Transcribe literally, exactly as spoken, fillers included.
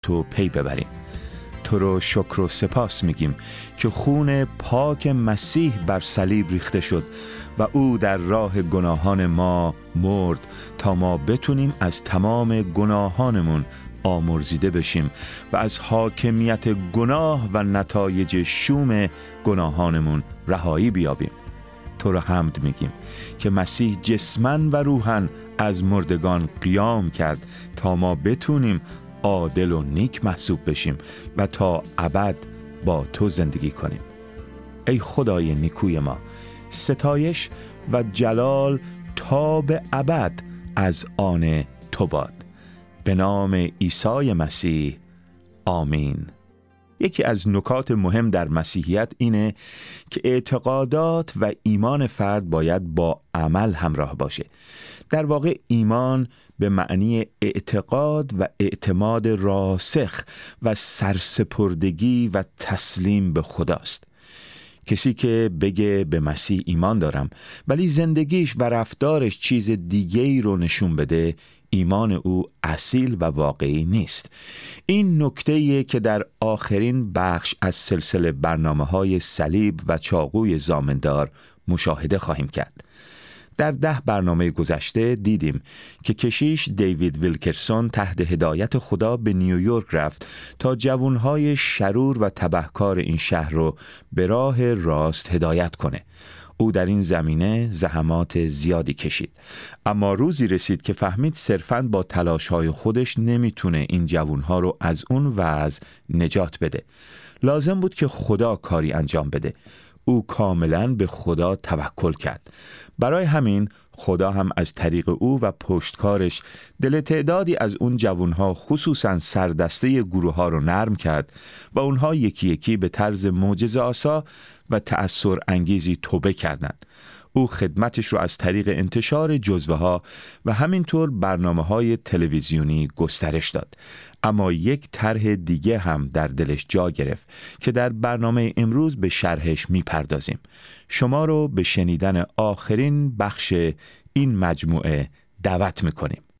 تو پی ببریم. تو رو شکر و سپاس میگیم که خون پاک مسیح بر صلیب ریخته شد و او در راه گناهان ما مرد تا ما بتونیم از تمام گناهانمون آمرزیده بشیم و از حاکمیت گناه و نتایج شوم گناهانمون رهایی بیابیم. تو رو حمد میگیم که مسیح جسماً و روحاً از مردگان قیام کرد تا ما بتونیم عادل و نیک محسوب بشیم و تا ابد با تو زندگی کنیم. ای خدای نیکوی ما، ستایش و جلال تا به ابد از آن تو باد. به نام عیسی مسیح، آمین. یکی از نکات مهم در مسیحیت اینه که اعتقادات و ایمان فرد باید با عمل همراه باشه. در واقع ایمان به معنی اعتقاد و اعتماد راسخ و سرسپردگی و تسلیم به خداست. کسی که بگه به مسیح ایمان دارم ولی زندگیش و رفتارش چیز دیگه‌ای رو نشون بده، ایمان او اصیل و واقعی نیست. این نکته‌ایه که در آخرین بخش از سلسله برنامه‌های صلیب و چاقوی زامندار مشاهده خواهیم کرد. در ده برنامه گذشته دیدیم که کشیش دیوید ویلکرسون تحت هدایت خدا به نیویورک رفت تا جوانهای شرور و تبهکار این شهر رو به راه راست هدایت کنه. او در این زمینه زحمات زیادی کشید، اما روزی رسید که فهمید صرفاً با تلاش‌های خودش نمیتونه این جوانها رو از اون وضع نجات بده. لازم بود که خدا کاری انجام بده. او کاملاً به خدا توکل کرد. برای همین خدا هم از طریق او و پشتکارش دل تعدادی از اون جوانها، خصوصاً سردسته گروه ها رو نرم کرد و اونها یکی یکی به طرز معجزه‌آسا و تأثیر انگیزی توبه کردند. او خدمتش رو از طریق انتشار جزوه ها و همینطور برنامه های تلویزیونی گسترش داد. اما یک طرح دیگه هم در دلش جا گرفت که در برنامه امروز به شرحش میپردازیم. شما رو به شنیدن آخرین بخش این مجموعه دعوت میکنیم.